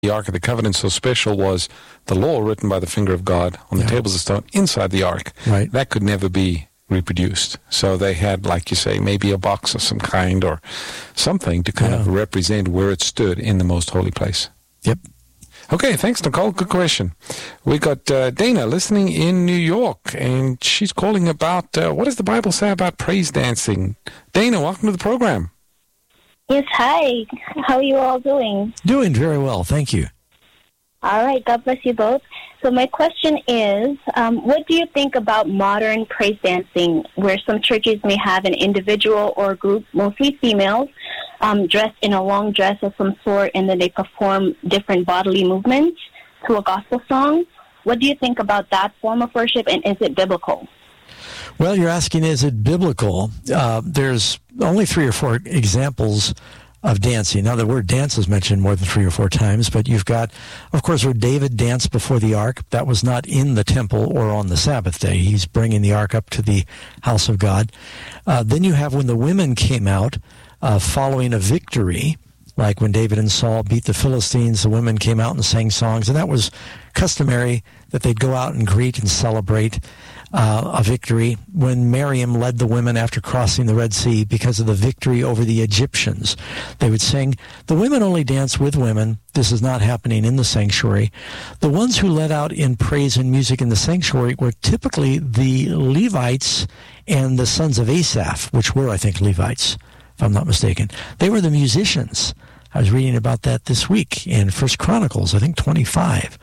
the Ark of the Covenant so special was the law written by the finger of God on the tables of stone inside the Ark. Right. That could never be reproduced. So they had, like you say, maybe a box of some kind or something to kind of represent where it stood in the most holy place. Yep. Okay, thanks, Nicole. Good question. We got Dana listening in New York, and she's calling about what does the Bible say about praise dancing? Dana, welcome to the program. Yes, hi. How are you all doing? Doing very well, thank you. All right, God bless you both. So my question is, what do you think about modern praise dancing, where some churches may have an individual or group, mostly females, dressed in a long dress of some sort, and then they perform different bodily movements to a gospel song? What do you think about that form of worship, and is it biblical? Well, you're asking, is it biblical? There's only 3 or 4 examples of dancing. Now, the word dance is mentioned more than 3 or 4 times, but you've got, of course, where David danced before the ark. That was not in the temple or on the Sabbath day. He's bringing the ark up to the house of God. Then you have when the women came out following a victory, like when David and Saul beat the Philistines, the women came out and sang songs, and that was customary that they'd go out and greet and celebrate a victory. When Miriam led the women after crossing the Red Sea because of the victory over the Egyptians, they would sing. The women only dance with women. This is not happening in the sanctuary. The ones who led out in praise and music in the sanctuary were typically the Levites and the sons of Asaph, which were, I think, Levites, if I'm not mistaken. They were the musicians. I was reading about that this week in 1 Chronicles, I think 25.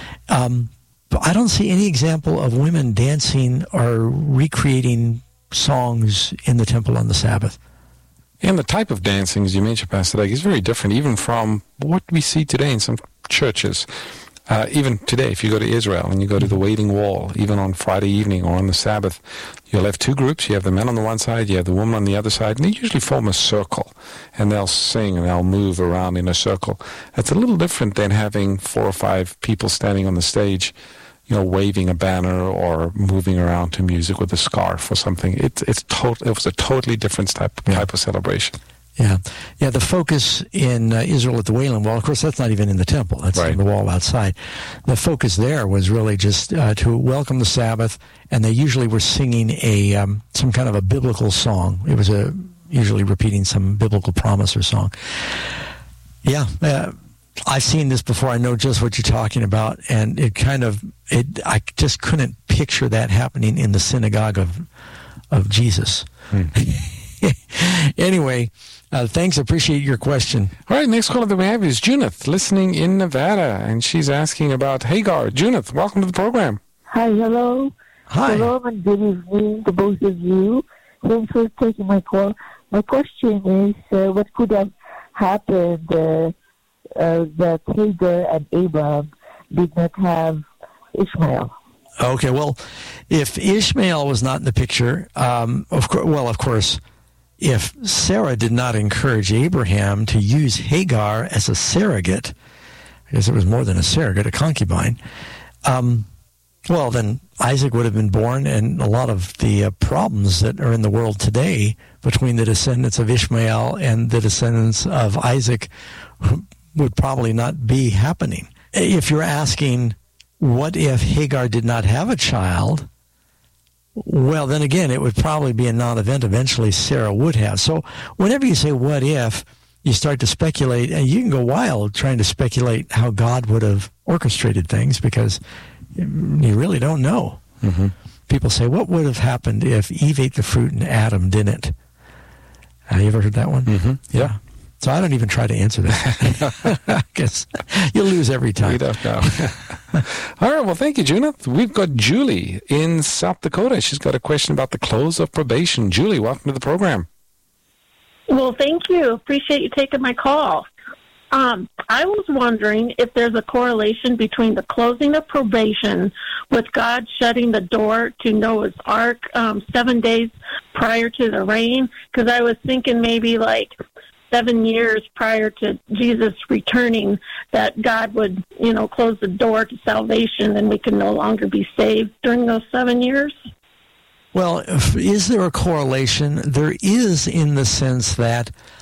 But I don't see any example of women dancing or recreating songs in the temple on the Sabbath. And the type of dancing, as you mentioned, Pastor Doug, is very different even from what we see today in some churches. Even today, if you go to Israel and you go to the Waiting Wall, even on Friday evening or on the Sabbath, you'll have 2 groups. You have the men on the one side, you have the women on the other side, and they usually form a circle, and they'll sing and they'll move around in a circle. It's a little different than having 4 or 5 people standing on the stage, waving a banner or moving around to music with a scarf or something. It was a totally different type of celebration. Yeah. The focus in Israel at the Wailing Wall, of course, that's not even in the temple. That's on the wall outside. The focus there was really just to welcome the Sabbath, and they usually were singing some kind of a biblical song. It was usually repeating some biblical promise or song. Yeah. I've seen this before. I know just what you're talking about, and I just couldn't picture that happening in the synagogue of Jesus. Anyway, thanks. I appreciate your question. All right, next caller that we have is Junith, listening in Nevada, and she's asking about Hagar. Junith, welcome to the program. Hi, hello. Hi. Hello, and good evening to both of you. Thanks for taking my call. My question is, what could have happened that Hagar and Abraham did not have Ishmael? Okay, well, if Ishmael was not in the picture, of course, if Sarah did not encourage Abraham to use Hagar as a surrogate, I guess it was more than a surrogate, a concubine, well, then Isaac would have been born, and a lot of the problems that are in the world today between the descendants of Ishmael and the descendants of Isaac would probably not be happening. If you're asking, what if Hagar did not have a child? Well, then again, it would probably be a non-event. Eventually, Sarah would have. So whenever you say what if, you start to speculate, and you can go wild trying to speculate how God would have orchestrated things, because you really don't know. Mm-hmm. People say, what would have happened if Eve ate the fruit and Adam didn't? Have you ever heard that one? Mm-hmm. Yeah. So I don't even try to answer that. I guess you'll lose every time. We don't know. All right, well, thank you, Junith. We've got Julie in South Dakota. She's got a question about the close of probation. Julie, welcome to the program. Well, thank you. Appreciate you taking my call. I was wondering if there's a correlation between the closing of probation with God shutting the door to Noah's Ark 7 days prior to the rain, because I was thinking maybe like 7 years prior to Jesus returning, that God would, close the door to salvation and we can no longer be saved during those 7 years. Well, is there a correlation? There is, in the sense that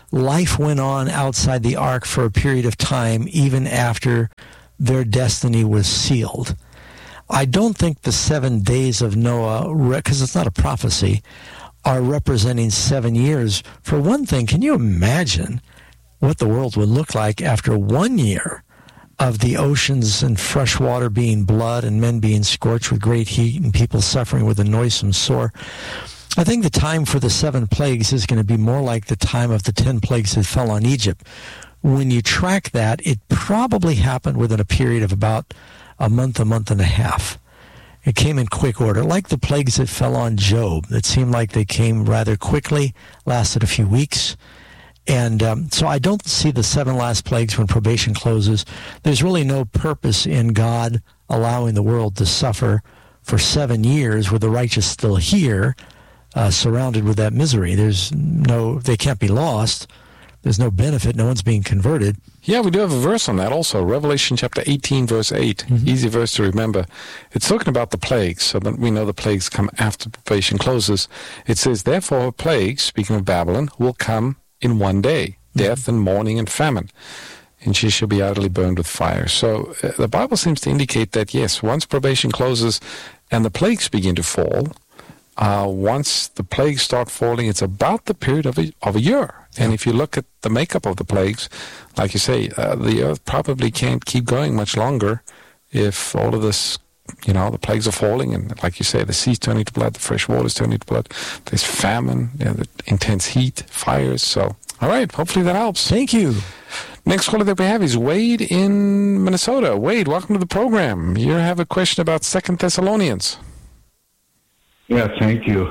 life went on outside the ark for a period of time, even after their destiny was sealed. I don't think the 7 days of Noah, because it's not a prophecy, are representing 7 years. For one thing, can you imagine what the world would look like after 1 year of the oceans and fresh water being blood and men being scorched with great heat and people suffering with a noisome sore? I think the time for the 7 plagues is going to be more like the time of the 10 plagues that fell on Egypt. When you track that, it probably happened within a period of about a month and a half. It came in quick order, like the plagues that fell on Job. It seemed like they came rather quickly, lasted a few weeks. And so I don't see the 7 last plagues when probation closes. There's really no purpose in God allowing the world to suffer for 7 years with the righteous still here, surrounded with that misery. They can't be lost. There's no benefit. No one's being converted. Yeah, we do have a verse on that also. Revelation chapter 18, verse 8. Mm-hmm. Easy verse to remember. It's talking about the plagues, so that we know the plagues come after probation closes. It says, therefore, plagues, speaking of Babylon, will come in 1 day, death and mourning and famine, and she shall be utterly burned with fire. So the Bible seems to indicate that, yes, once probation closes and the plagues begin to fall, once the plagues start falling, it's about the period of a year. And if you look at the makeup of the plagues, like you say, the earth probably can't keep going much longer if all of this, the plagues are falling, and like you say, the sea's turning to blood, the fresh water's turning to blood, there's famine, the intense heat, fires. So, all right, hopefully that helps. Thank you. Next caller that we have is Wade in Minnesota. Wade, welcome to the program. You have a question about 2 Thessalonians. Yeah, thank you.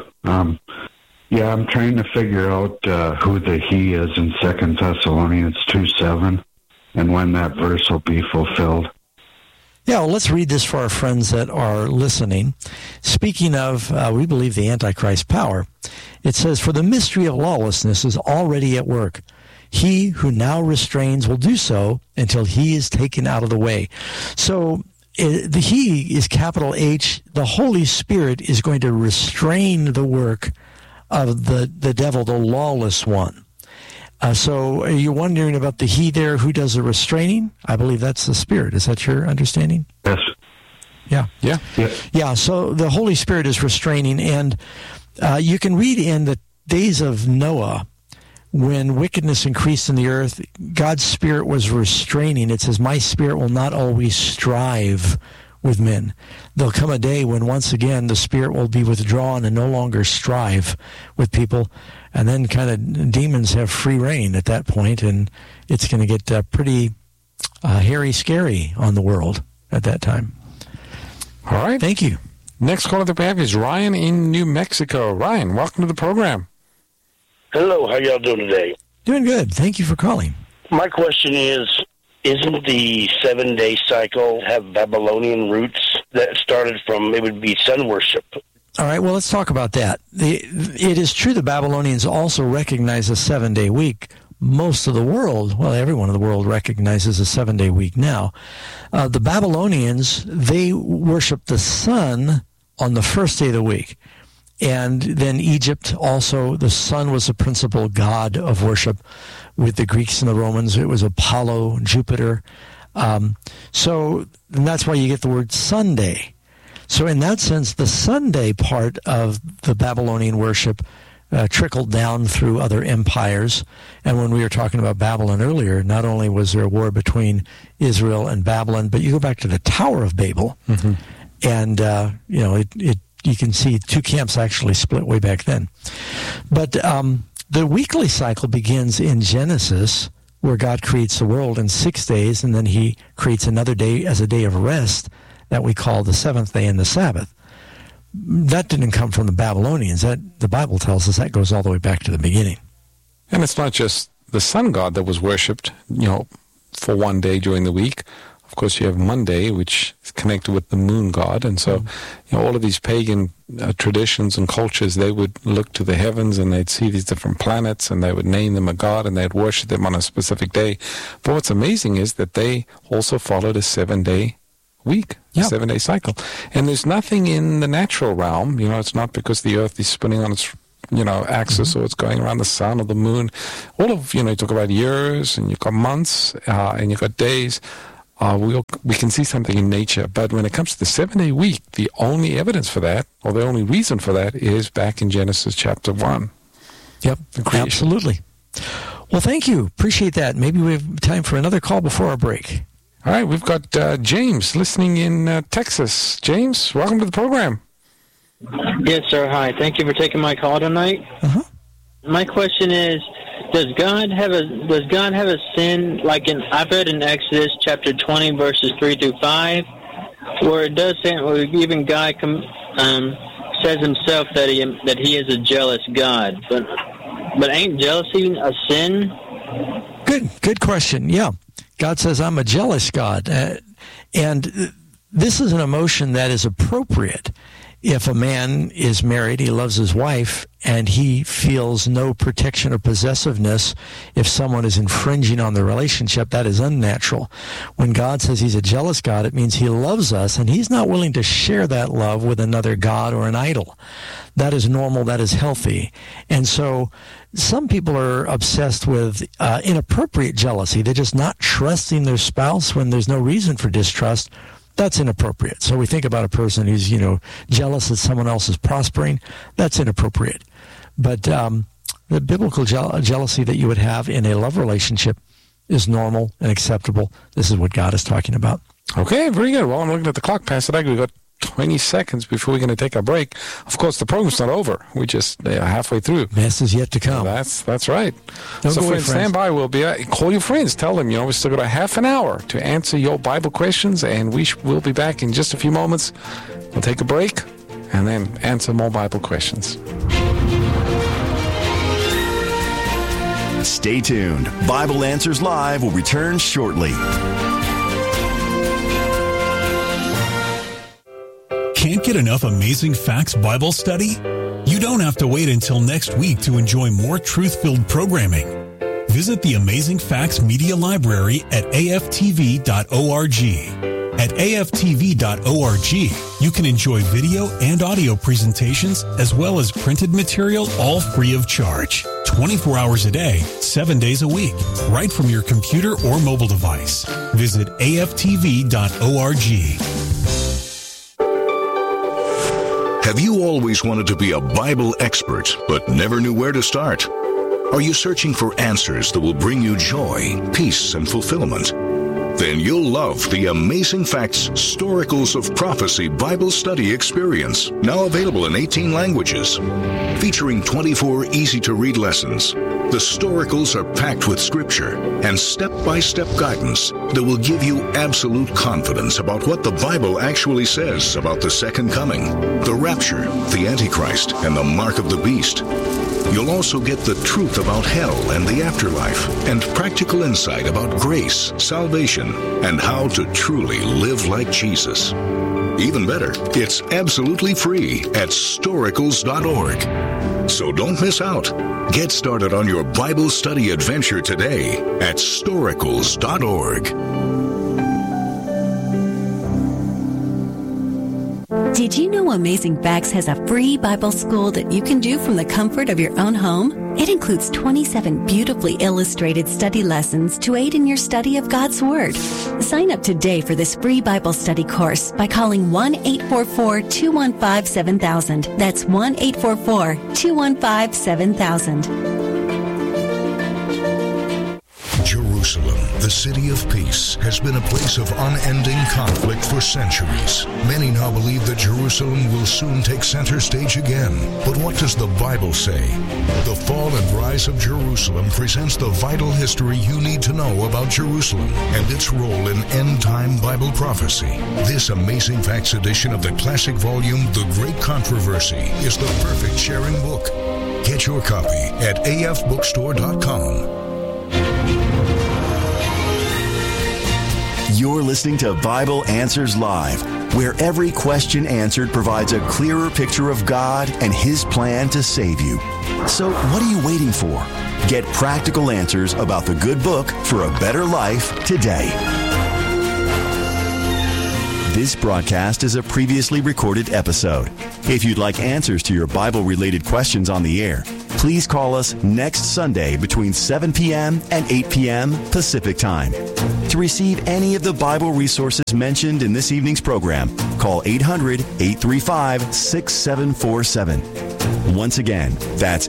I'm trying to figure out who the he is in 2 Thessalonians 2:7 and when that verse will be fulfilled. Yeah, well, let's read this for our friends that are listening. Speaking of, we believe, the Antichrist power, it says, for the mystery of lawlessness is already at work. He who now restrains will do so until he is taken out of the way. So the he is capital H. The Holy Spirit is going to restrain the work of the devil, the lawless one. So are you wondering about the he there? Who does the restraining? I believe that's the Spirit. Is that your understanding? Yes. Yeah. Yeah, so the Holy Spirit is restraining. And you can read in the days of Noah, when wickedness increased in the earth, God's Spirit was restraining. It says, my Spirit will not always strive with men. There'll come a day when once again the Spirit will be withdrawn and no longer strive with people. And then kind of demons have free reign at that point, and it's going to get pretty hairy, scary on the world at that time. All right. Thank you. Next caller that we have is Ryan in New Mexico. Ryan, welcome to the program. Hello, how y'all doing today? Doing good. Thank you for calling. My question is, isn't the 7-day cycle have Babylonian roots that started from, it would be sun worship? All right, well, let's talk about that. It is true the Babylonians also recognize a 7-day week. Most of the world, well, everyone in the world recognizes a 7-day week now. The Babylonians, they worship the sun on the first day of the week. And then Egypt also, the sun was the principal god of worship. With the Greeks and the Romans, it was Apollo, Jupiter. So that's why you get the word Sunday. So in that sense, the Sunday part of the Babylonian worship trickled down through other empires. And when we were talking about Babylon earlier, not only was there a war between Israel and Babylon, but you go back to the Tower of Babel, and you can see two camps actually split way back then. But the weekly cycle begins in Genesis, where God creates the world in 6 days, and then he creates another day as a day of rest that we call the seventh day and the Sabbath. That didn't come from the Babylonians. That the Bible tells us that goes all the way back to the beginning. And it's not just the sun god that was worshipped, for 1 day during the week. Of course, you have Monday, which is connected with the moon god. And so, all of these pagan traditions and cultures, they would look to the heavens and they'd see these different planets and they would name them a god and they'd worship them on a specific day. But what's amazing is that they also followed a 7-day week, 7-day cycle. And there's nothing in the natural realm, it's not because the earth is spinning on its axis, or it's going around the sun or the moon. All of, you talk about years, and you've got months, and you've got days. We can see something in nature. But when it comes to the 7-day week, the only evidence for that, or the only reason for that, is back in Genesis chapter 1. Yep, absolutely. Well, thank you. Appreciate that. Maybe we have time for another call before our break. All right, we've got James listening in Texas. James, welcome to the program. Yes, sir. Hi. Thank you for taking my call tonight. Uh-huh. My question is, does God have a sin, like I've read in Exodus chapter 20 verses 3 through 5, where it does say, or even God says himself that he is a jealous God, but ain't jealousy a sin? Good question. Yeah, God says I'm a jealous God, and this is an emotion that is appropriate. If a man is married, he loves his wife, and he feels no protection or possessiveness if someone is infringing on the relationship, that is unnatural. When God says he's a jealous God, it means he loves us, and he's not willing to share that love with another god or an idol. That is normal. That is healthy. And so some people are obsessed with inappropriate jealousy. They're just not trusting their spouse when there's no reason for distrust. That's inappropriate. So we think about a person who's, jealous that someone else is prospering. That's inappropriate. But the biblical jealousy that you would have in a love relationship is normal and acceptable. This is what God is talking about. Okay, very good. Well, I'm looking at the clock, Pastor Doug. We've got 20 seconds before we're going to take a break. Of course, the program's not over. We're just halfway through. Best is yet to come. That's right. Don't so, go away, friends, stand by. We'll be call your friends. Tell them, we still got a half an hour to answer your Bible questions, and we'll be back in just a few moments. We'll take a break and then answer more Bible questions. Stay tuned. Bible Answers Live will return shortly. Can't get enough Amazing Facts Bible study? You don't have to wait until next week to enjoy more truth-filled programming. Visit the Amazing Facts Media Library at aftv.org. At aftv.org, you can enjoy video and audio presentations as well as printed material, all free of charge. 24 hours a day, 7 days a week, right from your computer or mobile device. Visit aftv.org. Have you always wanted to be a Bible expert, but never knew where to start? Are you searching for answers that will bring you joy, peace, and fulfillment? Then you'll love the Amazing Facts Storicals of Prophecy Bible Study Experience, now available in 18 languages. Featuring 24 easy-to-read lessons, the Storicals are packed with scripture and step-by-step guidance that will give you absolute confidence about what the Bible actually says about the second coming, the rapture, the Antichrist, and the mark of the beast. You'll also get the truth about hell and the afterlife, and practical insight about grace, salvation, and how to truly live like Jesus. Even better, it's absolutely free at storicals.org. So don't miss out. Get started on your Bible study adventure today at storicals.org. Did you know Amazing Facts has a free Bible school that you can do from the comfort of your own home? It includes 27 beautifully illustrated study lessons to aid in your study of God's Word. Sign up today for this free Bible study course by calling 1-844-215-7000. That's 1-844-215-7000. Jerusalem, the city of peace, has been a place of unending conflict for centuries. Many now believe that Jerusalem will soon take center stage again. But what does the Bible say? The Fall and Rise of Jerusalem presents the vital history you need to know about Jerusalem and its role in end-time Bible prophecy. This Amazing Facts edition of the classic volume, The Great Controversy, is the perfect sharing book. Get your copy at afbookstore.com. You're listening to Bible Answers Live, where every question answered provides a clearer picture of God and His plan to save you. So what are you waiting for? Get practical answers about the good book for a better life today. This broadcast is a previously recorded episode. If you'd like answers to your Bible-related questions on the air, please call us next Sunday between 7 p.m. and 8 p.m. Pacific Time. To receive any of the Bible resources mentioned in this evening's program, call 800-835-6747. Once again, that's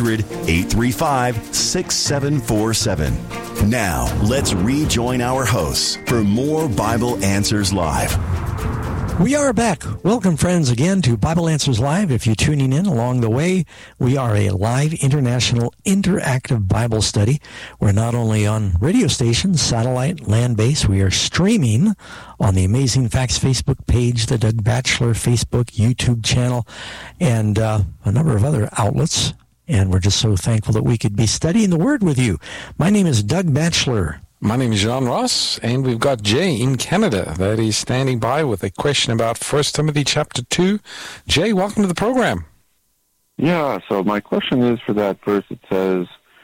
800-835-6747. Now, let's rejoin our hosts for more Bible Answers Live. We are back. Welcome, friends, again to Bible Answers Live. If you're tuning in along the way, we are a live international interactive Bible study. We're not only on radio stations, satellite, land-based, we are streaming on the Amazing Facts Facebook page, the Doug Batchelor Facebook, YouTube channel, and a number of other outlets. And we're just so thankful that we could be studying the Word with you. My name is Doug Batchelor. My name is John Ross, and we've got Jay in Canada that is standing by with a question about 1 Timothy chapter 2. Jay, welcome to the program. Yeah, so my question is for that verse. It says,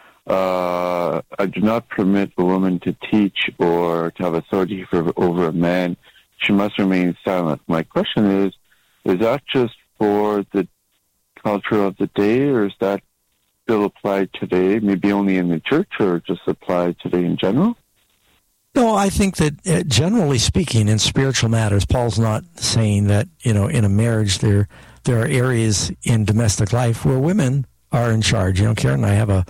I do not permit a woman to teach or to have authority over a man. She must remain silent. My question is that just for the culture of the day, or is that still applied today, maybe only in the church, or just applied today in general? No, I think that generally speaking, in spiritual matters, Paul's not saying that, in a marriage there are areas in domestic life where women are in charge. Karen and I have a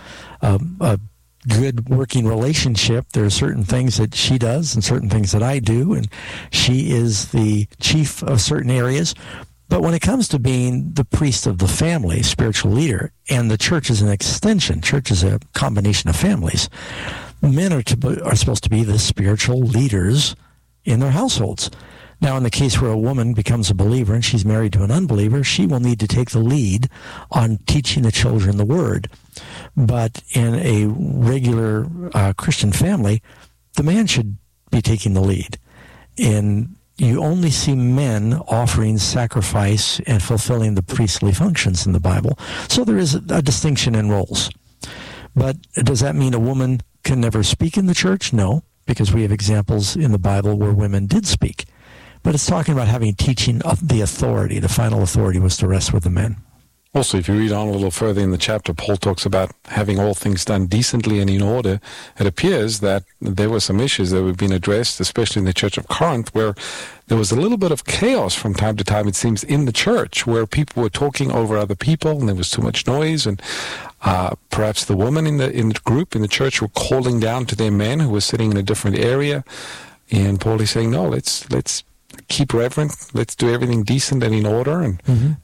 good working relationship. There are certain things that she does and certain things that I do, and she is the chief of certain areas. But when it comes to being the priest of the family, spiritual leader, and the church is an extension, church is a combination of families, men are supposed to be the spiritual leaders in their households. Now, in the case where a woman becomes a believer and she's married to an unbeliever, she will need to take the lead on teaching the children the Word. But in a regular Christian family, the man should be taking the lead. And you only see men offering sacrifice and fulfilling the priestly functions in the Bible. So there is a distinction in roles. But does that mean a woman can never speak in the church? No, because we have examples in the Bible where women did speak. But it's talking about having teaching of the authority. The final authority was to rest with the men. Also, if you read on a little further in the chapter, Paul talks about having all things done decently and in order. It appears that there were some issues that were being addressed, especially in the church of Corinth, where there was a little bit of chaos from time to time, it seems, in the church, where people were talking over other people, and there was too much noise, and perhaps the women in the group, in the church, were calling down to their men who were sitting in a different area. And Paul is saying, no, let's keep reverent. Let's do everything decent and in order. And,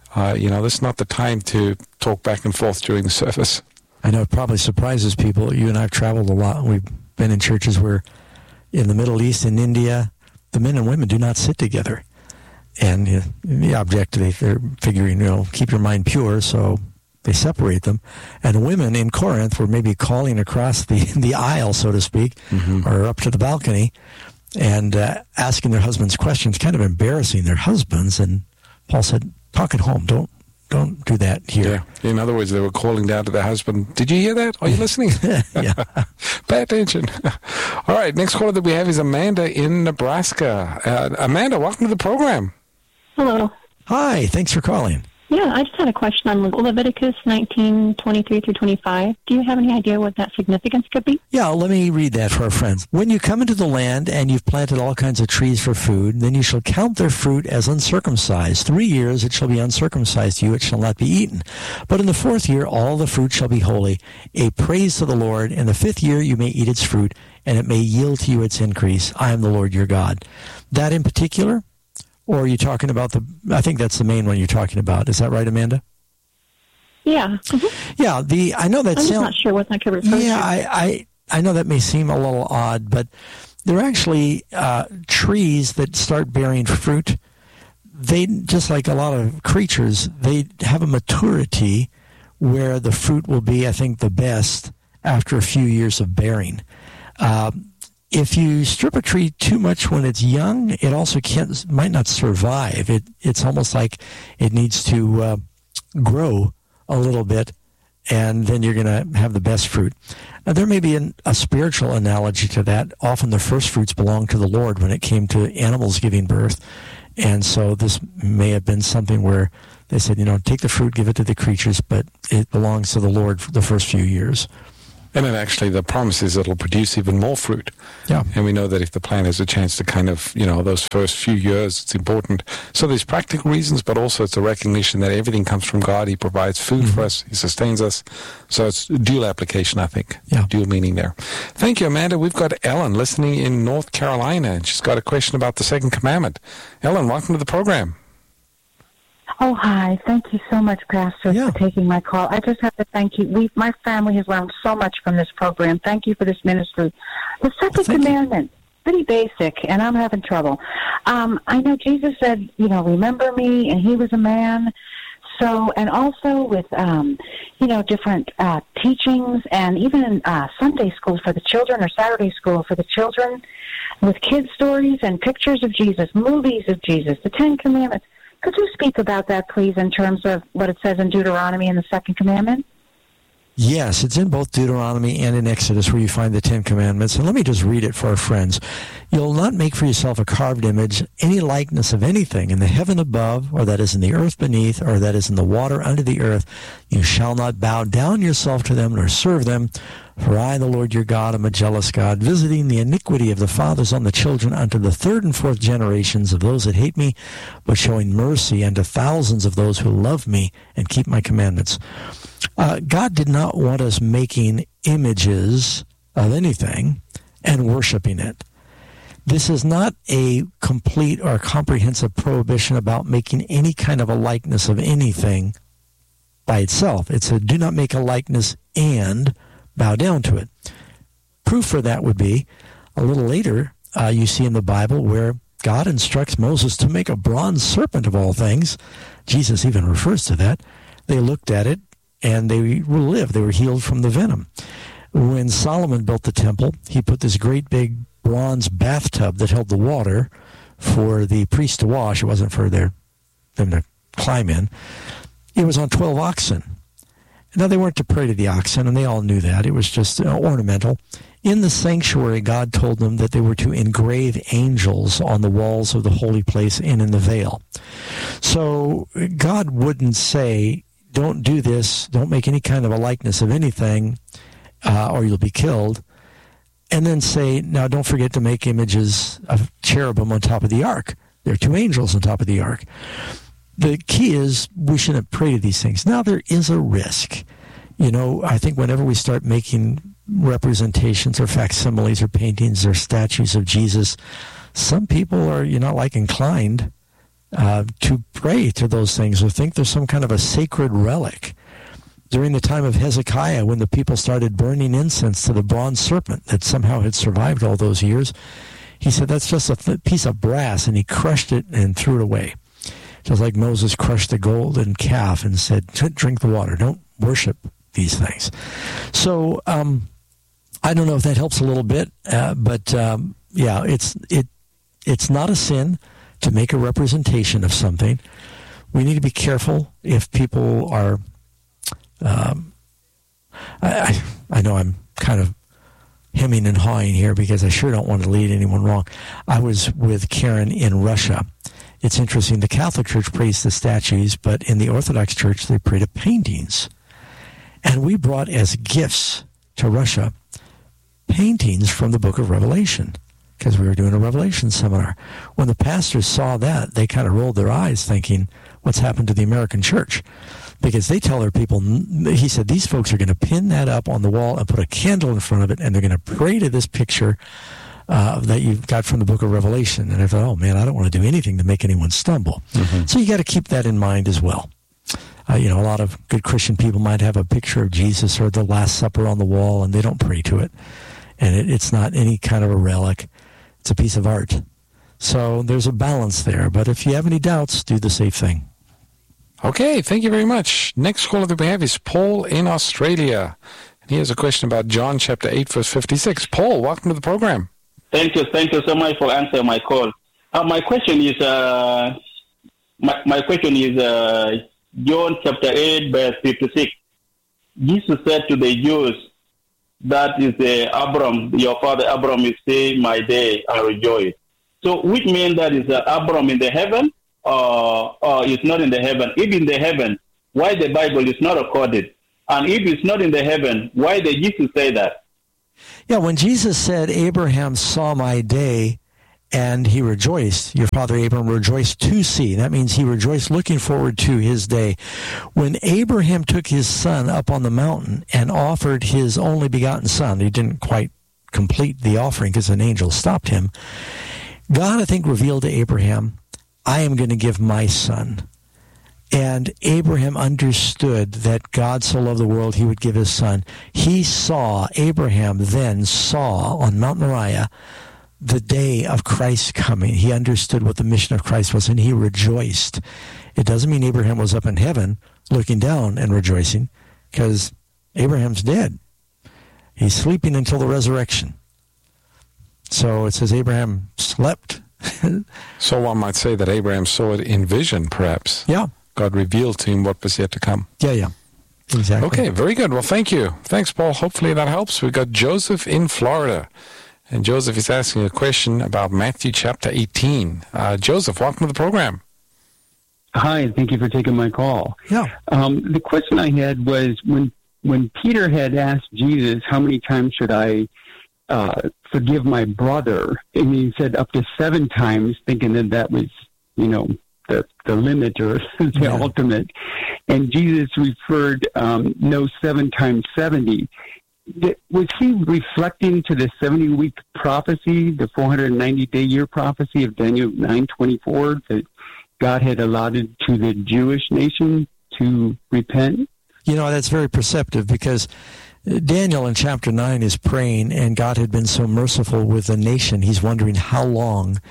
this is not the time to talk back and forth during the service. I know it probably surprises people. You and I have traveled a lot. We've been in churches where in the Middle East, in India, the men and women do not sit together. And the objective, they're figuring, keep your mind pure, so they separate them. And women in Corinth were maybe calling across the aisle, so to speak, or up to the balcony, and asking their husbands questions, kind of embarrassing their husbands. And Paul said, talk at home. Don't do that here. Yeah. In other words, they were calling down to their husband, did you hear that? Are you listening? Yeah. Pay attention. All right, next caller that we have is Amanda in Nebraska. Amanda, welcome to the program. Hello. Hi, thanks for calling. Yeah, I just had a question on Leviticus 19:23 through 25. Do you have any idea what that significance could be? Yeah, let me read that for our friends. When you come into the land and you've planted all kinds of trees for food, then you shall count their fruit as uncircumcised. 3 years it shall be uncircumcised to you, it shall not be eaten. But in the 4th year all the fruit shall be holy, a praise to the Lord. In the 5th year you may eat its fruit, and it may yield to you its increase. I am the Lord your God. That in particular? Or are you talking about I think that's the main one you're talking about. Is that right, Amanda? Yeah. Yeah, I know that I'm just not sure what that could refer to. Yeah, I know that may seem a little odd, but they're actually trees that start bearing fruit. They, just like a lot of creatures, they have a maturity where the fruit will be, I think, the best after a few years of bearing. If you strip a tree too much when it's young, it also might not survive. It's almost like it needs to grow a little bit, and then you're going to have the best fruit. Now, there may be a spiritual analogy to that. Often the first fruits belong to the Lord when it came to animals giving birth. And so this may have been something where they said, take the fruit, give it to the creatures, but it belongs to the Lord for the first few years. And then actually the promise is it'll produce even more fruit. Yeah. And we know that if the plant has a chance to kind of, those first few years, it's important. So there's practical reasons, but also it's a recognition that everything comes from God. He provides food for us. He sustains us. So it's dual application, I think. Yeah. Dual meaning there. Thank you, Amanda. We've got Ellen listening in North Carolina, and she's got a question about the second commandment. Ellen, welcome to the program. Oh, hi. Thank you so much, Pastor, for taking my call. I just have to thank you. My family has learned so much from this program. Thank you for this ministry. The second commandment, pretty basic, and I'm having trouble. I know Jesus said, remember me, and he was a man. So, and also with, different teachings, and even in Sunday school for the children or Saturday school for the children, with kids' stories and pictures of Jesus, movies of Jesus, the Ten Commandments. Could you speak about that, please, in terms of what it says in Deuteronomy in the second commandment? Yes, it's in both Deuteronomy and in Exodus where you find the Ten Commandments. And let me just read it for our friends. You'll not make for yourself a carved image, any likeness of anything in the heaven above, or that is in the earth beneath, or that is in the water under the earth. You shall not bow down yourself to them nor serve them. For I, the Lord your God, am a jealous God, visiting the iniquity of the fathers on the children unto the third and fourth generations of those that hate me, but showing mercy unto thousands of those who love me and keep my commandments. God did not want us making images of anything and worshiping it. This is not a complete or comprehensive prohibition about making any kind of a likeness of anything by itself. It's a do not make a likeness and bow down to it. Proof for that would be a little later you see in the Bible where God instructs Moses to make a bronze serpent of all things. Jesus even refers to that. They looked at it and they lived. They were healed from the venom. When Solomon built the temple, he put this great big bronze bathtub that held the water for the priests to wash. It wasn't for them to climb in. It was on 12 oxen. Now, they weren't to pray to the oxen, and they all knew that. It was just ornamental. In the sanctuary, God told them that they were to engrave angels on the walls of the holy place and in the veil. So God wouldn't say, don't do this, don't make any kind of a likeness of anything, or you'll be killed, and then say, now don't forget to make images of cherubim on top of the ark. There are two angels on top of the ark. The key is we shouldn't pray to these things. Now, there is a risk. I think whenever we start making representations or facsimiles or paintings or statues of Jesus, some people are, inclined to pray to those things or think there's some kind of a sacred relic. During the time of Hezekiah, when the people started burning incense to the bronze serpent that somehow had survived all those years, he said that's just a piece of brass, and he crushed it and threw it away. Just like Moses crushed the golden calf and said, drink the water, don't worship these things. So I don't know if that helps a little bit, but it's not a sin to make a representation of something. We need to be careful if people are, I know I'm kind of hemming and hawing here because I sure don't want to lead anyone wrong. I was with Karen in Russia. It's interesting, the Catholic Church prays to statues, but in the Orthodox Church, they pray to paintings. And we brought as gifts to Russia paintings from the book of Revelation, because we were doing a Revelation seminar. When the pastors saw that, they kind of rolled their eyes thinking, what's happened to the American church? Because they tell their people, he said, these folks are going to pin that up on the wall and put a candle in front of it, and they're going to pray to this picture that you've got from the book of Revelation. And I thought, oh man, I don't want to do anything to make anyone stumble. Mm-hmm. So you got to keep that in mind as well. A lot of good Christian people might have a picture of Jesus or the Last Supper on the wall, and they don't pray to it. And it's not any kind of a relic. It's a piece of art. So there's a balance there. But if you have any doubts, do the safe thing. Okay, thank you very much. Next caller that we have is Paul in Australia. And he has a question about John chapter 8, verse 56. Paul, welcome to the program. Thank you so much for answering my call. My question is, John chapter 8, verse 56. Jesus said to the Jews, that is Abram, your father Abram is saying, my day, I rejoice. So which means that is Abraham in the heaven or is not in the heaven? If in the heaven, why the Bible is not recorded? And if it's not in the heaven, why did Jesus say that? Yeah, when Jesus said, Abraham saw my day and he rejoiced, your father Abraham rejoiced to see. That means he rejoiced looking forward to his day. When Abraham took his son up on the mountain and offered his only begotten son, he didn't quite complete the offering because an angel stopped him. God, I think, revealed to Abraham, I am going to give my son. And Abraham understood that God so loved the world, he would give his son. Abraham then saw on Mount Moriah the day of Christ's coming. He understood what the mission of Christ was, and he rejoiced. It doesn't mean Abraham was up in heaven looking down and rejoicing, because Abraham's dead. He's sleeping until the resurrection. So it says Abraham slept. So one might say that Abraham saw it in vision, perhaps. Yeah. God revealed to him what was yet to come. Yeah. Exactly. Okay, very good. Well, thank you. Thanks, Paul. Hopefully that helps. We've got Joseph in Florida. And Joseph is asking a question about Matthew chapter 18. Joseph, welcome to the program. Hi, thank you for taking my call. Yeah. The question I had was when Peter had asked Jesus, how many times should I forgive my brother? And he said up to 7 times, thinking that was, the limit or the ultimate. And Jesus referred, no, 7 times 70. Was he reflecting to the 70-week prophecy, the 490-day year prophecy of Daniel 9:24 that God had allotted to the Jewish nation to repent? That's very perceptive, because Daniel in chapter 9 is praying, and God had been so merciful with the nation. He's wondering how long,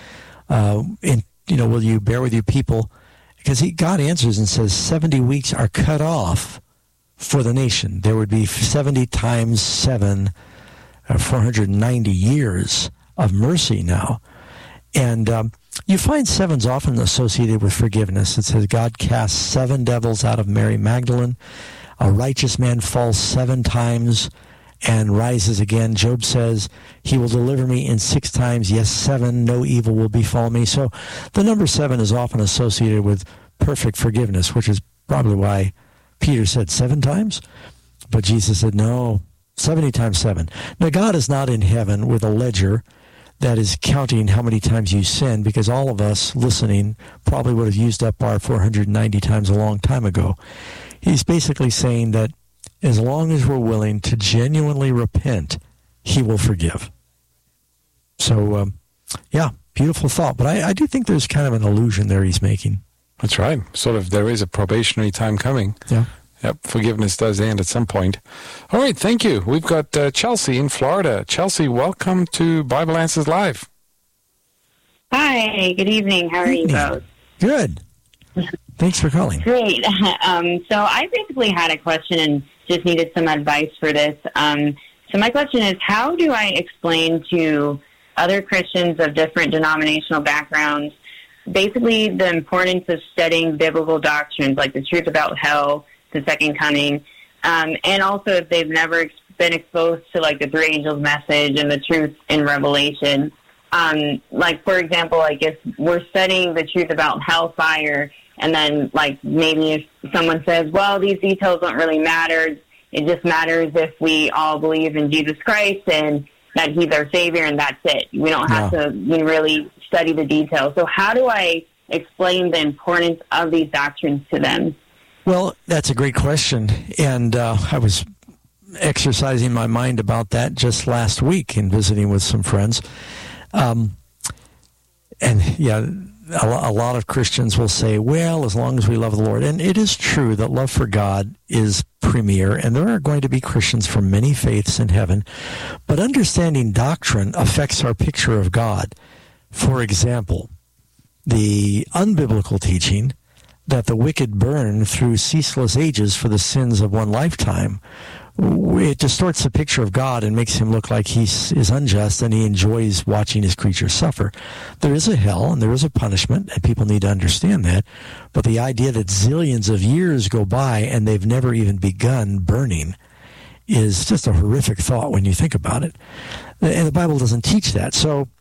will you bear with your people? Because God answers and says 70 weeks are cut off for the nation. There would be 70 times 7, 490 years of mercy now. And you find 7's often associated with forgiveness. It says God casts 7 devils out of Mary Magdalene. A righteous man falls 7 times and rises again. Job says, he will deliver me in 6 times. Yes, 7, no evil will befall me. So the number 7 is often associated with perfect forgiveness, which is probably why Peter said 7 times. But Jesus said, no, 70 times 7. Now, God is not in heaven with a ledger that is counting how many times you sin, because all of us listening probably would have used up our 490 times a long time ago. He's basically saying that as long as we're willing to genuinely repent, he will forgive. So, beautiful thought. But I do think there's kind of an illusion there he's making. That's right. Sort of, there is a probationary time coming. Yeah. Yep, forgiveness does end at some point. All right, thank you. We've got Chelsea in Florida. Chelsea, welcome to Bible Answers Live. Hi, good evening. How are you both? Good. Thanks for calling. Great. So I basically had a question and just needed some advice for this. So my question is, how do I explain to other Christians of different denominational backgrounds basically the importance of studying biblical doctrines like the truth about hell, the second coming, and also if they've never been exposed to like the 3 angels message and the truth in Revelation. Like, for example, like if we're studying the truth about hellfire, and then like maybe if someone says, well, these details don't really matter, it just matters if we all believe in Jesus Christ and that he's our Savior, and that's it. We don't have to really study the details. So how do I explain the importance of these doctrines to them? Well, that's a great question, and I was exercising my mind about that just last week in visiting with some friends. A lot of Christians will say, well, as long as we love the Lord. And it is true that love for God is premier, and there are going to be Christians from many faiths in heaven. But understanding doctrine affects our picture of God. For example, the unbiblical teaching that the wicked burn through ceaseless ages for the sins of one lifetime, it distorts the picture of God and makes him look like he is unjust and he enjoys watching his creatures suffer. There is a hell and there is a punishment, and people need to understand that. But the idea that zillions of years go by and they've never even begun burning is just a horrific thought when you think about it. And the Bible doesn't teach that. So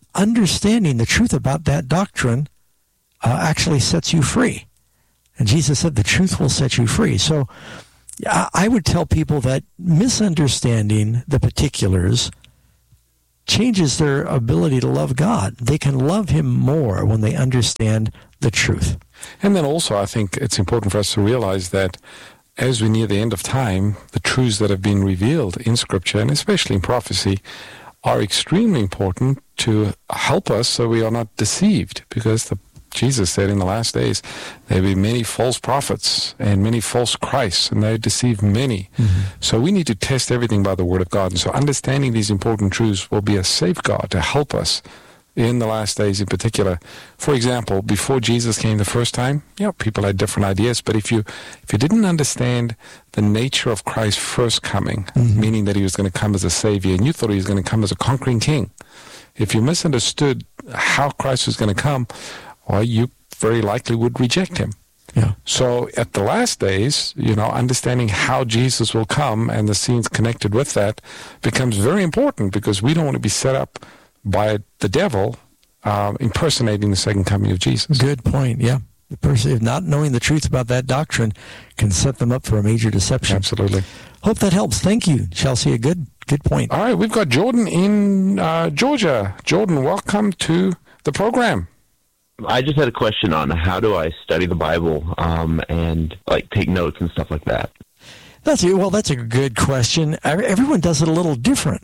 understanding the truth about that doctrine actually sets you free. And Jesus said the truth will set you free. So I would tell people that misunderstanding the particulars changes their ability to love God. They can love him more when they understand the truth. And then also, I think it's important for us to realize that as we near the end of time, the truths that have been revealed in Scripture, and especially in prophecy, are extremely important to help us so we are not deceived, because Jesus said in the last days there will be many false prophets and many false Christs, and they deceive many. Mm-hmm. So we need to test everything by the Word of God. And so understanding these important truths will be a safeguard to help us in the last days in particular. For example, before Jesus came the first time, people had different ideas, but if you didn't understand the nature of Christ's first coming, mm-hmm. meaning that he was going to come as a Savior, and you thought he was going to come as a conquering king, if you misunderstood how Christ was going to come, well, you very likely would reject him. Yeah. So at the last days, understanding how Jesus will come and the scenes connected with that becomes very important, because we don't want to be set up by the devil impersonating the second coming of Jesus. Good point, yeah. The person, if not knowing the truth about that doctrine, can set them up for a major deception. Absolutely. Hope that helps. Thank you, Chelsea. A good point. All right, we've got Jordan in Georgia. Jordan, welcome to the program. I just had a question on how do I study the Bible and take notes and stuff like that. That's a good question. Everyone does it a little different.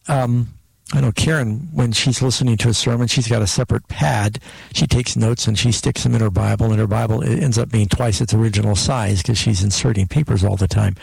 I know Karen, when she's listening to a sermon, she's got a separate pad. She takes notes and she sticks them in her Bible, and her Bible ends up being twice its original size because she's inserting papers all the time.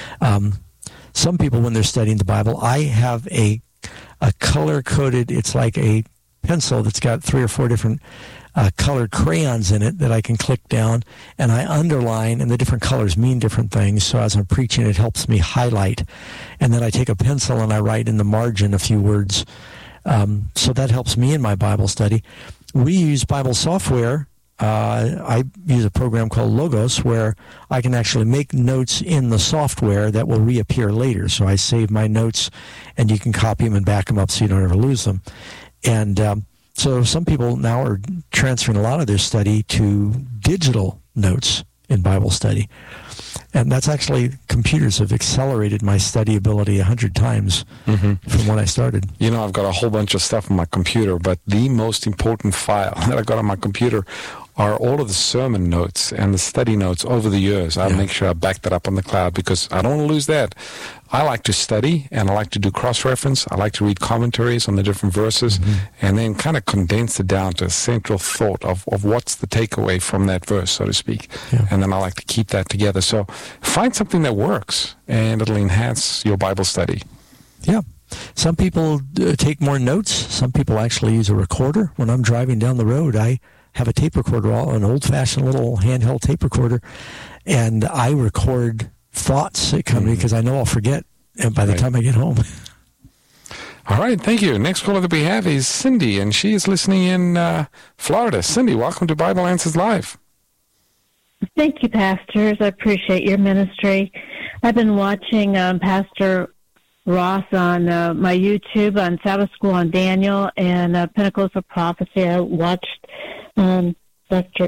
Some people, when they're studying the Bible, I have a color-coded, it's like a pencil that's got 3 or 4 different colored crayons in it that I can click down, and I underline, and the different colors mean different things. So as I'm preaching, it helps me highlight. And then I take a pencil and I write in the margin a few words. So that helps me in my Bible study. We use Bible software. I use a program called Logos where I can actually make notes in the software that will reappear later. So I save my notes, and you can copy them and back them up so you don't ever lose them. And so some people now are transferring a lot of their study to digital notes in Bible study. And that's actually, computers have accelerated my study ability 100 times from when I started. I've got a whole bunch of stuff on my computer, but the most important file that I got on my computer are all of the sermon notes and the study notes over the years. I make sure I back that up on the cloud because I don't want to lose that. I like to study, and I like to do cross-reference. I like to read commentaries on the different verses and then kind of condense it down to a central thought of what's the takeaway from that verse, so to speak. Yeah. And then I like to keep that together. So find something that works, and it'll enhance your Bible study. Yeah. Some people take more notes. Some people actually use a recorder. When I'm driving down the road, I have a tape recorder, an old-fashioned little handheld tape recorder, and I record thoughts that come to me because I know I'll forget by the time I get home. All right, thank you. Next caller that we have is Cindy, and she is listening in Florida. Cindy, welcome to Bible Answers Live. Thank you, pastors. I appreciate your ministry. I've been watching Pastor Ross on my YouTube on Sabbath School on Daniel and Pinnacles of Prophecy. I watched Pastor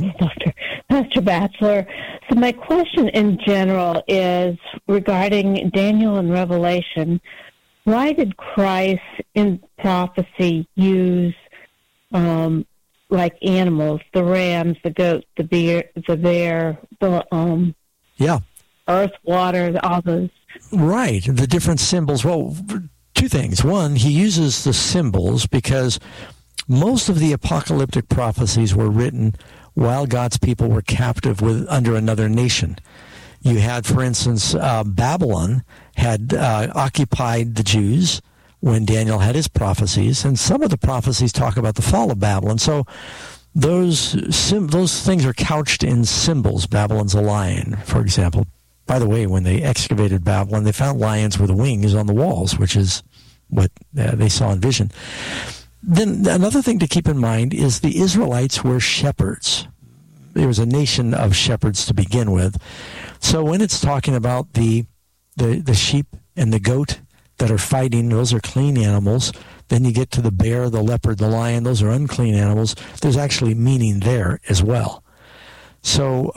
Batchelor. So my question in general is regarding Daniel and Revelation. Why did Christ in prophecy use like animals, the rams, the goat, the bear, the earth, water, all those? Right, the different symbols. Well, 2 things. One, he uses the symbols because most of the apocalyptic prophecies were written while God's people were captive under another nation. You had, for instance, Babylon had occupied the Jews when Daniel had his prophecies, and some of the prophecies talk about the fall of Babylon. So those things are couched in symbols. Babylon's a lion, for example. By the way, when they excavated Babylon, they found lions with wings on the walls, which is what they saw in vision. Then another thing to keep in mind is the Israelites were shepherds. There was a nation of shepherds to begin with. So when it's talking about the sheep and the goat, that are fighting. Those are clean animals. Then you get to the bear, the leopard, the lion. Those are unclean animals. There's actually meaning there as well. So,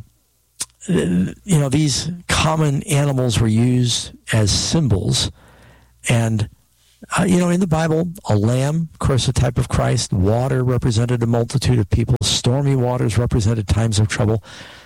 these common animals were used as symbols. And, in the Bible, a lamb, of course, a type of Christ. Water represented a multitude of people. Stormy waters represented times of trouble.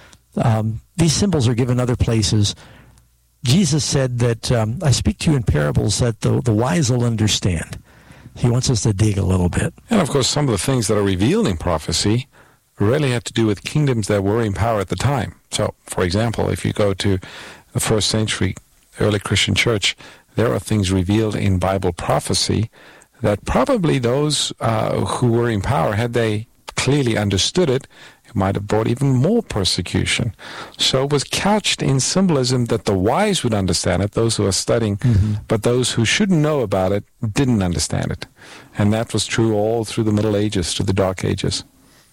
These symbols are given other places. Jesus said that, I speak to you in parables that the wise will understand. He wants us to dig a little bit. And, of course, some of the things that are revealed in prophecy really have to do with kingdoms that were in power at the time. So, for example, if you go to the first century early Christian church, there are things revealed in Bible prophecy that probably those who were in power, had they clearly understood it, it might have brought even more persecution. So it was couched in symbolism that the wise would understand it, those who are studying, but those who shouldn't know about it didn't understand it. And that was true all through the Middle Ages to the Dark Ages.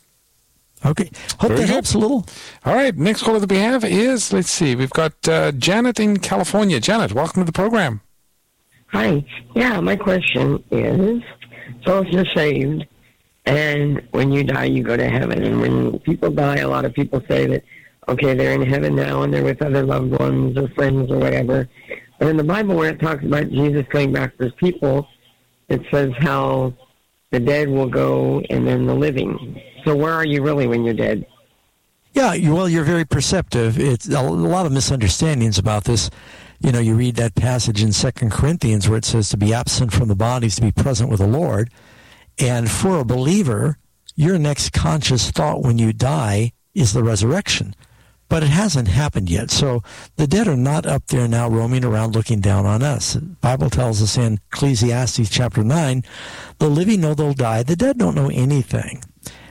Okay. Hope that helps a little. All right. Next caller that we have is, let's see, we've got Janet in California. Janet, welcome to the program. Hi. Yeah, my question is, so if you're saved, and when you die, you go to heaven. And when people die, a lot of people say that, okay, they're in heaven now and they're with other loved ones or friends or whatever. But in the Bible, where it talks about Jesus coming back for his people, it says how the dead will go and then the living. So where are you really when you're dead? Yeah, you're very perceptive. It's a lot of misunderstandings about this. You read that passage in 2 Corinthians where it says to be absent from the bodies, to be present with the Lord. And for a believer, your next conscious thought when you die is the resurrection. But it hasn't happened yet. So the dead are not up there now roaming around looking down on us. The Bible tells us in Ecclesiastes chapter 9, the living know they'll die, the dead don't know anything.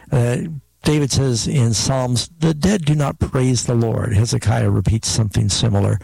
David says in Psalms, the dead do not praise the Lord. Hezekiah repeats something similar.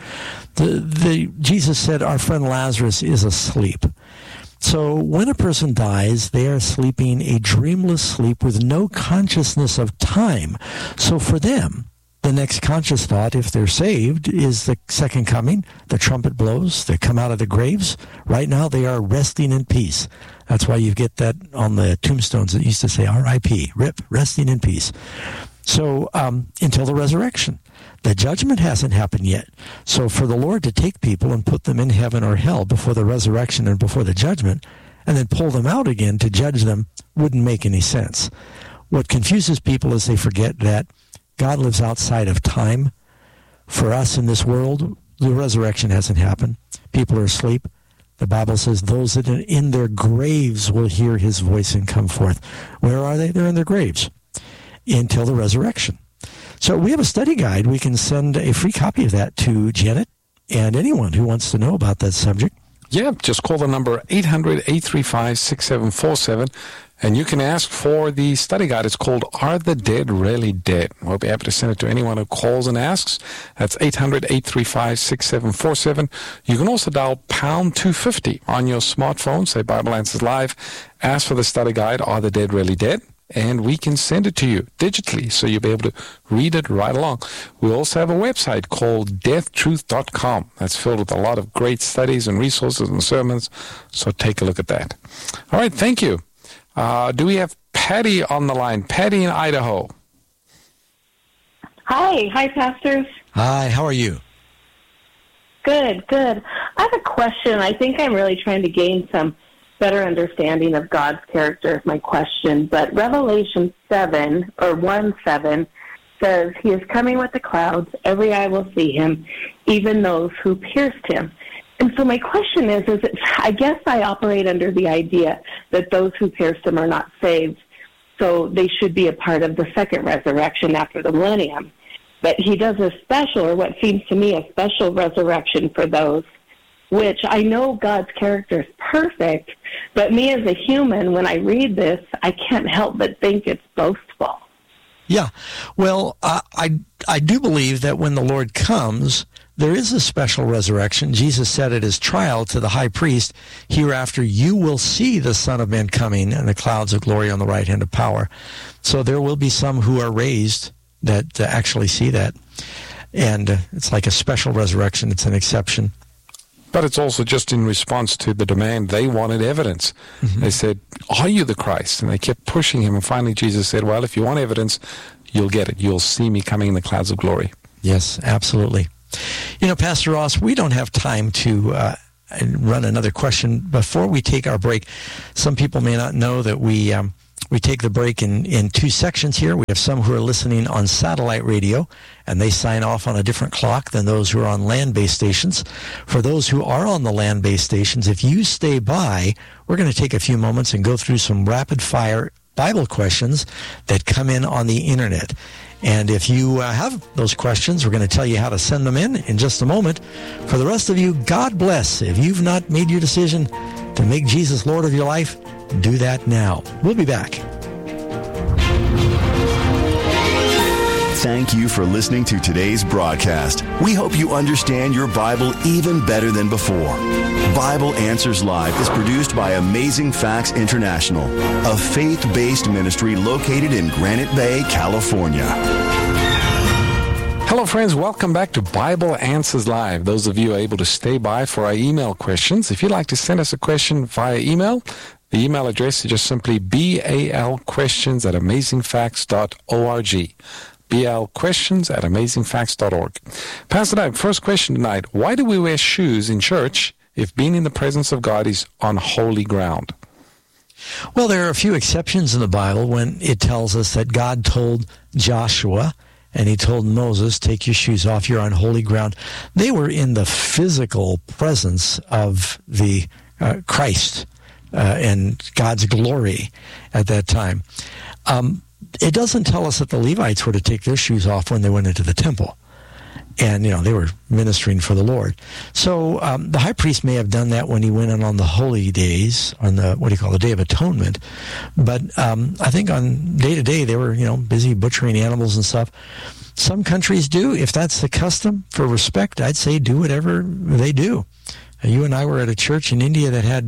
Jesus said, our friend Lazarus is asleep. So when a person dies, they are sleeping a dreamless sleep with no consciousness of time. So for them, the next conscious thought, if they're saved, is the second coming. The trumpet blows. They come out of the graves. Right now, they are resting in peace. That's why you get that on the tombstones that used to say R.I.P., RIP, resting in peace. So until the resurrection. The judgment hasn't happened yet. So for the Lord to take people and put them in heaven or hell before the resurrection and before the judgment, and then pull them out again to judge them, wouldn't make any sense. What confuses people is they forget that God lives outside of time. For us in this world, the resurrection hasn't happened. People are asleep. The Bible says those that are in their graves will hear his voice and come forth. Where are they? They're in their graves until the resurrection. So we have a study guide. We can send a free copy of that to Janet and anyone who wants to know about that subject. Yeah, just call the number 800-835-6747, and you can ask for the study guide. It's called Are the Dead Really Dead? We'll be happy to send it to anyone who calls and asks. That's 800-835-6747. You can also dial pound 250 on your smartphone, say Bible Answers Live. Ask for the study guide, Are the Dead Really Dead? And we can send it to you digitally, so you'll be able to read it right along. We also have a website called deathtruth.com. That's filled with a lot of great studies and resources and sermons, so take a look at that. All right, thank you. Do we have Patty on the line? Patty in Idaho. Hi, pastors. Hi, how are you? Good. I have a question. I think I'm really trying to gain some better understanding of God's character is my question. But Revelation 7, or 1:7, says, He is coming with the clouds. Every eye will see him, even those who pierced him. And so my question is I guess I operate under the idea that those who pierced him are not saved, so they should be a part of the second resurrection after the millennium. But he does a special, or what seems to me a special resurrection for those, which I know God's character is perfect, but me as a human, when I read this, I can't help but think it's boastful. Yeah. Well, I do believe that when the Lord comes, there is a special resurrection. Jesus said at his trial to the high priest, hereafter you will see the Son of Man coming in the clouds of glory on the right hand of power. So there will be some who are raised that actually see that. And it's like a special resurrection. It's an exception. But it's also just in response to the demand. They wanted evidence. They said, are you the Christ? And they kept pushing him. And finally Jesus said, well, if you want evidence, you'll get it. You'll see me coming in the clouds of glory. Yes, absolutely. You know, Pastor Ross, we don't have time to run another question. Before we take our break, some people may not know that we take the break in two sections here. We have some who are listening on satellite radio, and they sign off on a different clock than those who are on land-based stations. For those who are on the land-based stations, if you stay by, we're going to take a few moments and go through some rapid-fire Bible questions that come in on the internet. And if you have those questions, we're going to tell you how to send them in just a moment. For the rest of you, God bless. If you've not made your decision to make Jesus Lord of your life, do that now. We'll be back. Thank you for listening to today's broadcast. We hope you understand your Bible even better than before. Bible Answers Live is produced by Amazing Facts International, a faith-based ministry located in Granite Bay, California. Hello, friends. Welcome back to Bible Answers Live. Those of you able to stay by for our email questions, if you'd like to send us a question via email, the email address is just simply balquestions@amazingfacts.org. balquestions@amazingfacts.org. Pastor Doug, first question tonight. Why do we wear shoes in church if being in the presence of God is on holy ground? Well, there are a few exceptions in the Bible when it tells us that God told Joshua and he told Moses, take your shoes off, you're on holy ground. They were in the physical presence of the Christ and God's glory at that time. It doesn't tell us that the Levites were to take their shoes off when they went into the temple. And, they were ministering for the Lord. So the high priest may have done that when he went in on the holy days, on the, the Day of Atonement. But I think on day-to-day, they were, busy butchering animals and stuff. Some countries do. If that's the custom for respect, I'd say do whatever they do. You and I were at a church in India that had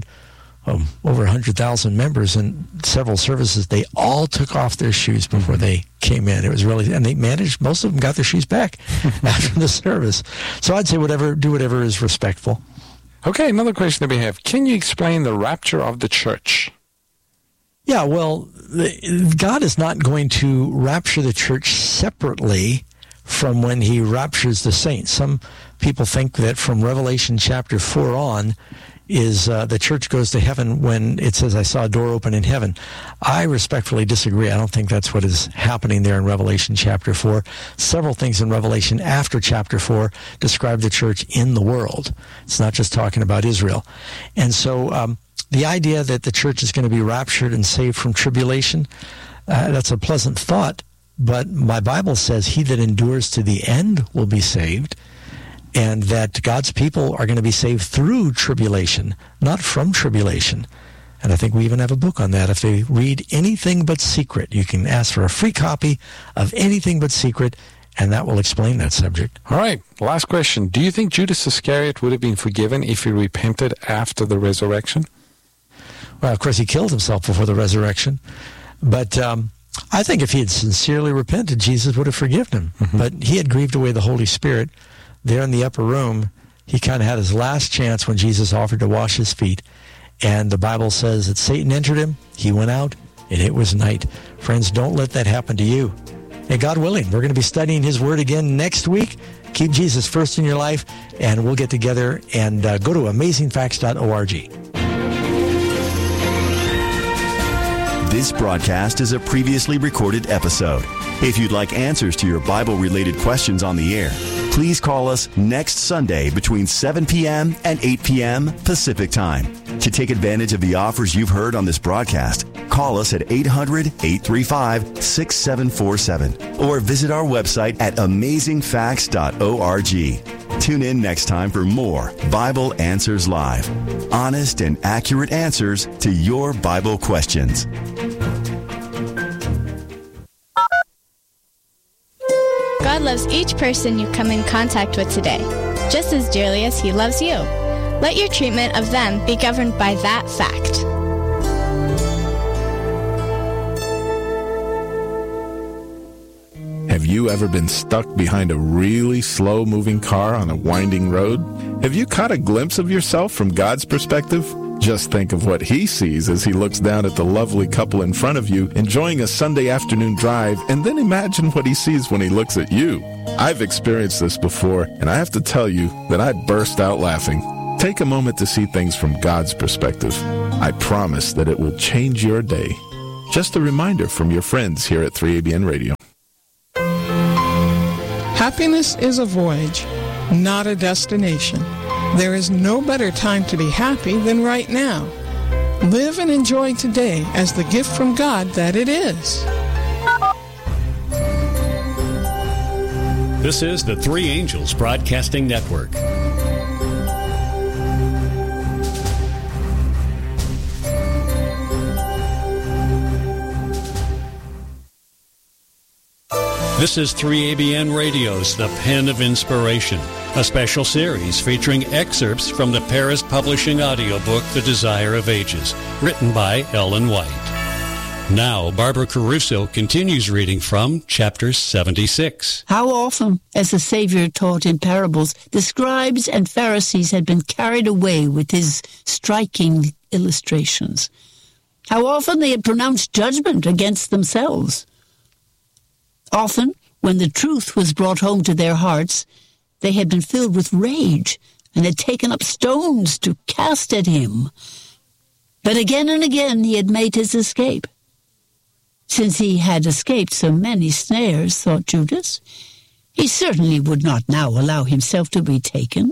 over 100,000 members, and several services, they all took off their shoes before they came in. It was really, and they managed, most of them got their shoes back after the service. So I'd say do whatever is respectful. Okay, another question that we have. Can you explain the rapture of the church? Yeah, well, God is not going to rapture the church separately from when he raptures the saints. Some people think that from Revelation chapter 4 on, is the church goes to heaven when it says, I saw a door open in heaven. I respectfully disagree. I don't think that's what is happening there in Revelation chapter 4. Several things in Revelation after chapter 4 describe the church in the world. It's not just talking about Israel. And so the idea that the church is going to be raptured and saved from tribulation, that's a pleasant thought, but my Bible says he that endures to the end will be saved. And that God's people are going to be saved through tribulation, not from tribulation. And I think we even have a book on that. If they read Anything But Secret, you can ask for a free copy of Anything But Secret, and that will explain that subject. All right, last question. Do you think Judas Iscariot would have been forgiven if he repented after the resurrection? Well, of course, he killed himself before the resurrection. But I think if he had sincerely repented, Jesus would have forgiven him. But he had grieved away the Holy Spirit. There in the upper room, he kind of had his last chance when Jesus offered to wash his feet. And the Bible says that Satan entered him, he went out, and it was night. Friends, don't let that happen to you. And God willing, we're going to be studying his word again next week. Keep Jesus first in your life, and we'll get together and go to amazingfacts.org. This broadcast is a previously recorded episode. If you'd like answers to your Bible-related questions on the air, please call us next Sunday between 7 p.m. and 8 p.m. Pacific Time. To take advantage of the offers you've heard on this broadcast, call us at 800-835-6747 or visit our website at amazingfacts.org. Tune in next time for more Bible Answers Live. Honest and accurate answers to your Bible questions. God loves each person you come in contact with today, just as dearly as he loves you. Let your treatment of them be governed by that fact. Have you ever been stuck behind a really slow-moving car on a winding road? Have you caught a glimpse of yourself from God's perspective? Just think of what he sees as he looks down at the lovely couple in front of you enjoying a Sunday afternoon drive, and then imagine what he sees when he looks at you. I've experienced this before, and I have to tell you that I burst out laughing. Take a moment to see things from God's perspective. I promise that it will change your day. Just a reminder from your friends here at 3ABN Radio. Happiness is a voyage, not a destination. There is no better time to be happy than right now. Live and enjoy today as the gift from God that it is. This is the Three Angels Broadcasting Network. This is 3ABN Radio's The Pen of Inspiration, a special series featuring excerpts from the Paris Publishing audiobook The Desire of Ages, written by Ellen White. Now, Barbara Caruso continues reading from chapter 76. How often, as the Savior taught in parables, the scribes and Pharisees had been carried away with his striking illustrations. How often they had pronounced judgment against themselves. Often, when the truth was brought home to their hearts, they had been filled with rage and had taken up stones to cast at him. But again and again he had made his escape. Since he had escaped so many snares, thought Judas, he certainly would not now allow himself to be taken.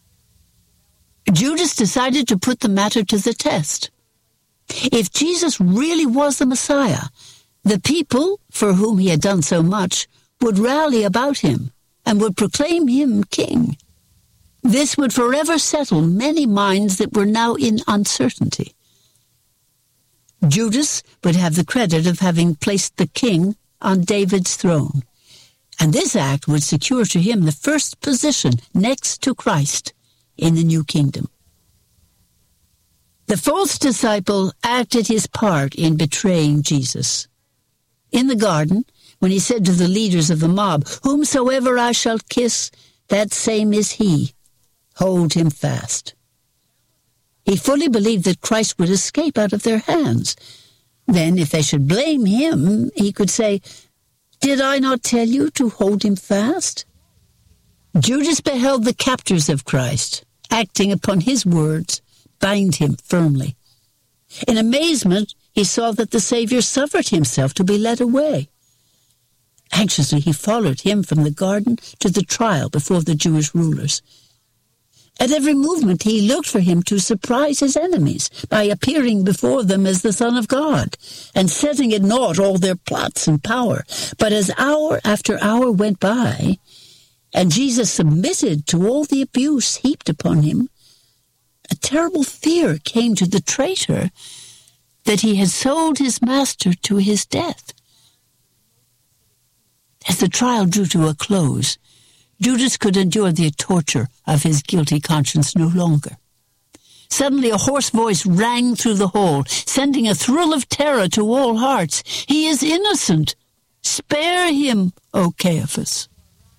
Judas decided to put the matter to the test. If Jesus really was the Messiah, the people, for whom he had done so much, would rally about him and would proclaim him king. This would forever settle many minds that were now in uncertainty. Judas would have the credit of having placed the king on David's throne, and this act would secure to him the first position next to Christ in the new kingdom. The false disciple acted his part in betraying Jesus. In the garden, when he said to the leaders of the mob, "Whomsoever I shall kiss, that same is he. Hold him fast." He fully believed that Christ would escape out of their hands. Then, if they should blame him, he could say, "Did I not tell you to hold him fast?" Judas beheld the captors of Christ, acting upon his words, bind him firmly. In amazement, he saw that the Savior suffered himself to be led away. Anxiously, he followed him from the garden to the trial before the Jewish rulers. At every movement, he looked for him to surprise his enemies by appearing before them as the Son of God and setting at naught all their plots and power. But as hour after hour went by, and Jesus submitted to all the abuse heaped upon him, a terrible fear came to the traitor that he had sold his master to his death. As the trial drew to a close, Judas could endure the torture of his guilty conscience no longer. Suddenly a hoarse voice rang through the hall, sending a thrill of terror to all hearts. "He is innocent! Spare him, O Caiaphas!"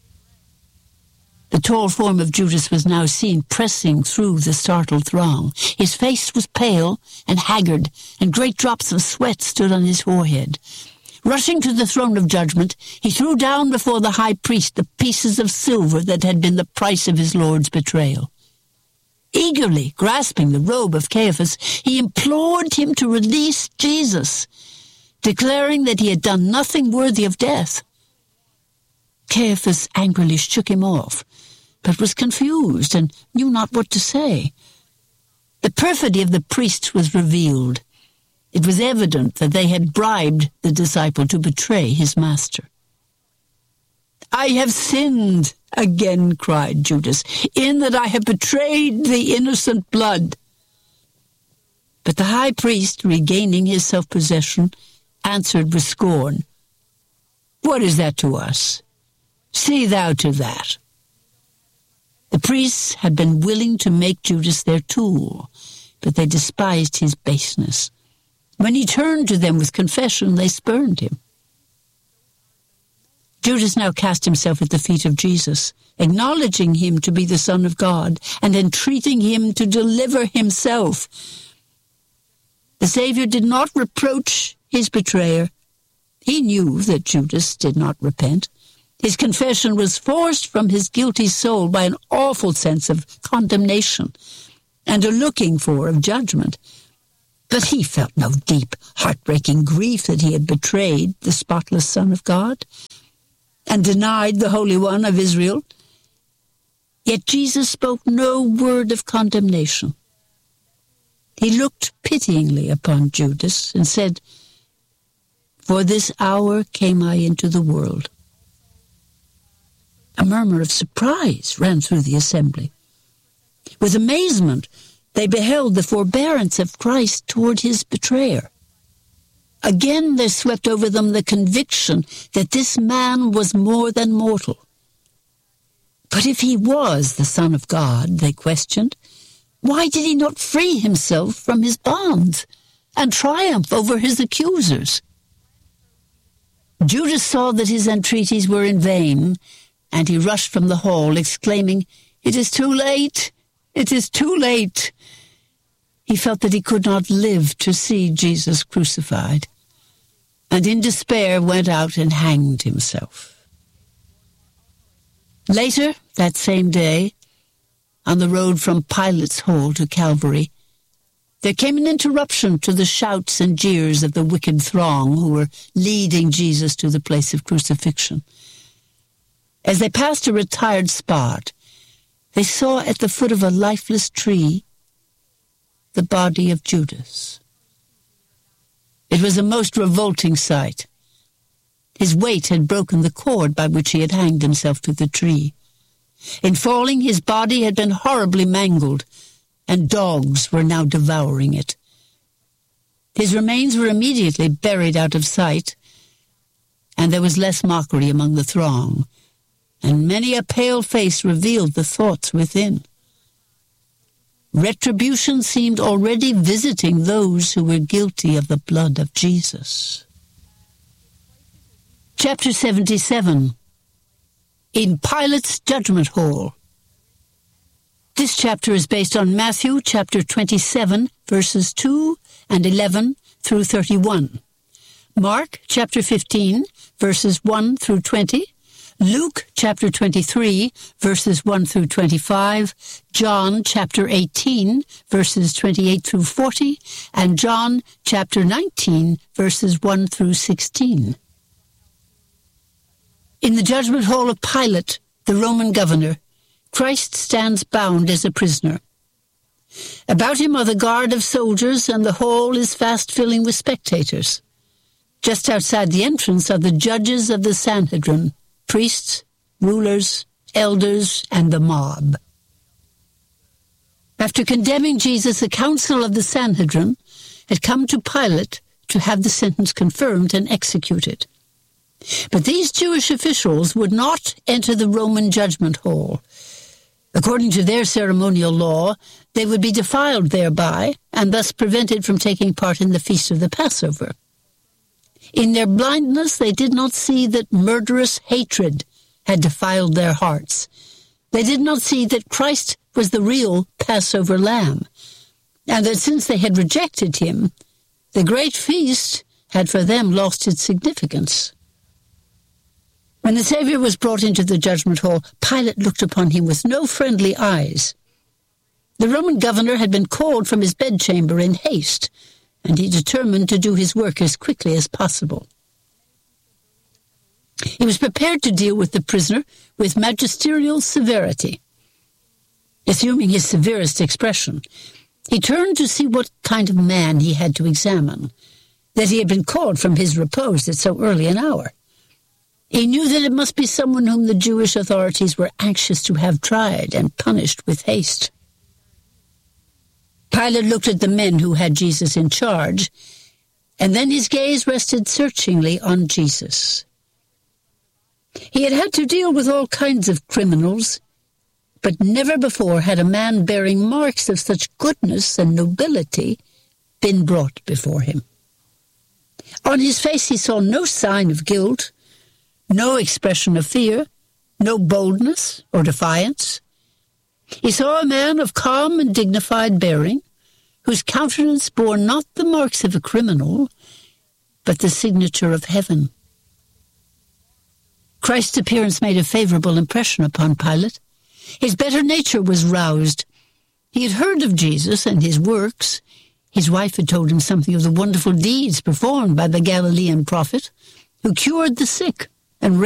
The tall form of Judas was now seen pressing through the startled throng. His face was pale and haggard, and great drops of sweat stood on his forehead. Rushing to the throne of judgment, he threw down before the high priest the pieces of silver that had been the price of his Lord's betrayal. Eagerly grasping the robe of Caiaphas, he implored him to release Jesus, declaring that he had done nothing worthy of death. Caiaphas angrily shook him off, but was confused and knew not what to say. The perfidy of the priests was revealed. It was evident that they had bribed the disciple to betray his master. "I have sinned," again cried Judas, "in that I have betrayed the innocent blood." But the high priest, regaining his self-possession, answered with scorn, "What is that to us? See thou to that." The priests had been willing to make Judas their tool, but they despised his baseness. When he turned to them with confession, they spurned him. Judas now cast himself at the feet of Jesus, acknowledging him to be the Son of God and entreating him to deliver himself. The Savior did not reproach his betrayer. He knew that Judas did not repent. His confession was forced from his guilty soul by an awful sense of condemnation and a looking for of judgment. But he felt no deep, heartbreaking grief that he had betrayed the spotless Son of God and denied the Holy One of Israel. Yet Jesus spoke no word of condemnation. He looked pityingly upon Judas and said, "For this hour came I into the world." A murmur of surprise ran through the assembly. With amazement, they beheld the forbearance of Christ toward his betrayer. Again there swept over them the conviction that this man was more than mortal. But if he was the Son of God, they questioned, why did he not free himself from his bonds and triumph over his accusers? Judas saw that his entreaties were in vain, and he rushed from the hall, exclaiming, "It is too late! It is too late!" He felt that he could not live to see Jesus crucified, and in despair went out and hanged himself. Later, that same day, on the road from Pilate's hall to Calvary, there came an interruption to the shouts and jeers of the wicked throng who were leading Jesus to the place of crucifixion. As they passed a retired spot, they saw at the foot of a lifeless tree the body of Judas. It was a most revolting sight. His weight had broken the cord by which he had hanged himself to the tree. In falling, his body had been horribly mangled, and dogs were now devouring it. His remains were immediately buried out of sight, and there was less mockery among the throng, and many a pale face revealed the thoughts within. Retribution seemed already visiting those who were guilty of the blood of Jesus. Chapter 77. In Pilate's Judgment Hall. This chapter is based on Matthew chapter 27, verses 2 and 11 through 31. Mark chapter 15, verses 1 through 20. Luke chapter 23, verses 1 through 25, John chapter 18, verses 28 through 40, and John chapter 19, verses 1 through 16. In the judgment hall of Pilate, the Roman governor, Christ stands bound as a prisoner. About him are the guard of soldiers, and the hall is fast filling with spectators. Just outside the entrance are the judges of the Sanhedrin, priests, rulers, elders, and the mob. After condemning Jesus, the council of the Sanhedrin had come to Pilate to have the sentence confirmed and executed. But these Jewish officials would not enter the Roman judgment hall. According to their ceremonial law, they would be defiled thereby and thus prevented from taking part in the feast of the Passover. In their blindness, they did not see that murderous hatred had defiled their hearts. They did not see that Christ was the real Passover lamb, and that since they had rejected him, the great feast had for them lost its significance. When the Savior was brought into the judgment hall, Pilate looked upon him with no friendly eyes. The Roman governor had been called from his bedchamber in haste, and he determined to do his work as quickly as possible. He was prepared to deal with the prisoner with magisterial severity. Assuming his severest expression, he turned to see what kind of man he had to examine, that he had been called from his repose at so early an hour. He knew that it must be someone whom the Jewish authorities were anxious to have tried and punished with haste. Pilate looked at the men who had Jesus in charge, and then his gaze rested searchingly on Jesus. He had had to deal with all kinds of criminals, but never before had a man bearing marks of such goodness and nobility been brought before him. On his face he saw no sign of guilt, no expression of fear, no boldness or defiance. He saw a man of calm and dignified bearing, whose countenance bore not the marks of a criminal, but the signature of heaven. Christ's appearance made a favorable impression upon Pilate. His better nature was roused. He had heard of Jesus and his works. His wife had told him something of the wonderful deeds performed by the Galilean prophet, who cured the sick and